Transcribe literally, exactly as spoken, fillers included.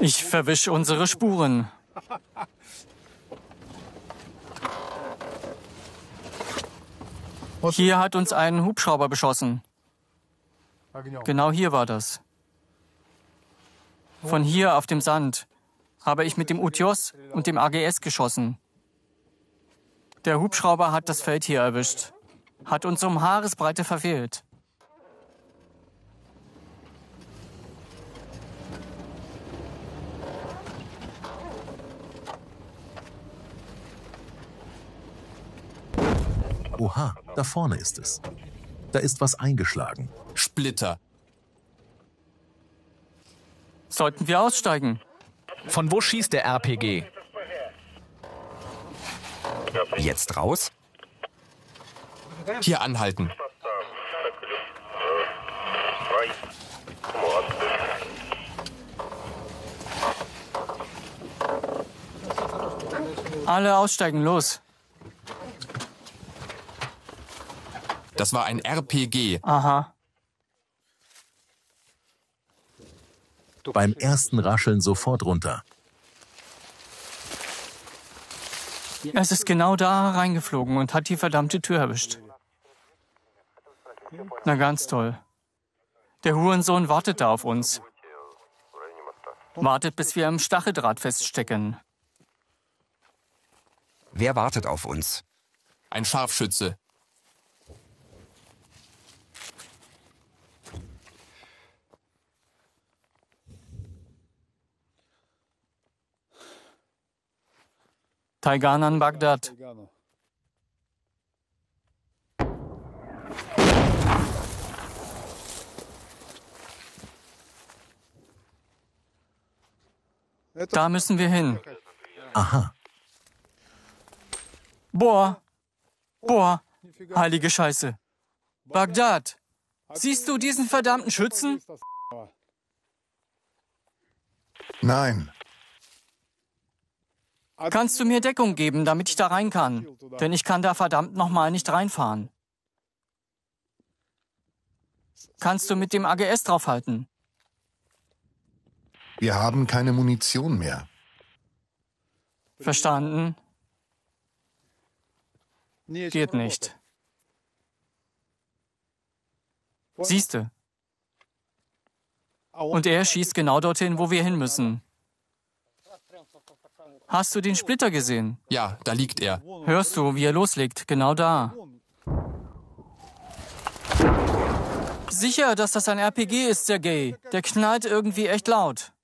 Ich verwische unsere Spuren. Hier hat uns ein Hubschrauber beschossen. Genau hier war das. Von hier auf dem Sand habe ich mit dem Utjos und dem A G S geschossen. Der Hubschrauber hat das Feld hier erwischt. Hat uns um Haaresbreite verfehlt. Oha, da vorne ist es. Da ist was eingeschlagen. Splitter. Sollten wir aussteigen? Von wo schießt der R P G? Jetzt raus? Hier anhalten. Alle aussteigen, los. Das war ein R P G. Aha. Beim ersten Rascheln sofort runter. Es ist genau da reingeflogen und hat die verdammte Tür erwischt. Na ganz toll. Der Hurensohn wartet da auf uns. Wartet, bis wir im Stacheldraht feststecken. Wer wartet auf uns? Ein Scharfschütze. Taiganan Bagdad. Da müssen wir hin. Aha. Boah. Boah. Heilige Scheiße. Bagdad. Siehst du diesen verdammten Schützen? Nein. Kannst du mir Deckung geben, damit ich da rein kann? Denn ich kann da verdammt nochmal nicht reinfahren. Kannst du mit dem A G S draufhalten? Wir haben keine Munition mehr. Verstanden? Geht nicht. Siehste. Und er schießt genau dorthin, wo wir hin müssen. Hast du den Splitter gesehen? Ja, da liegt er. Hörst du, wie er loslegt? Genau da. Sicher, dass das ein R P G ist, Sergej. Der knallt irgendwie echt laut.